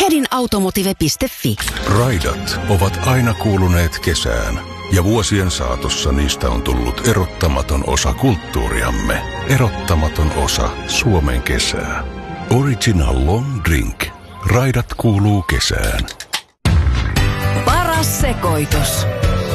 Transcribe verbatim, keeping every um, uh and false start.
hedin automotive piste fi. Raidat ovat aina kuuluneet kesään. Ja vuosien saatossa niistä on tullut erottamaton osa kulttuuriamme. Erottamaton osa Suomen kesää. Original Long Drink. Raidat kuuluu kesään. Paras sekoitus.